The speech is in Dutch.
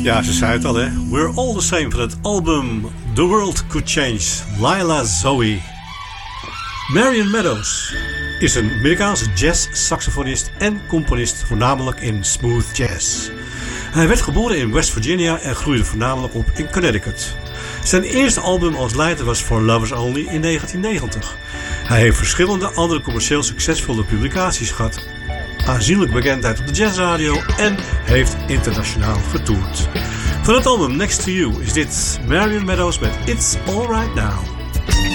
Ja, ze zei het al, hè. We're all the same van het album The World Could Change, Laila Zoe. Marion Meadows is een Amerikaanse jazz-saxofonist en componist, voornamelijk in smooth jazz. Hij werd geboren in West Virginia en groeide voornamelijk op in Connecticut. Zijn eerste album als leider was For Lovers Only in 1990. Hij heeft verschillende andere commercieel succesvolle publicaties gehad, aanzienlijk bekendheid op de jazzradio en heeft internationaal getoerd. Van het album Next to You is dit Marion Meadows met It's Alright Now.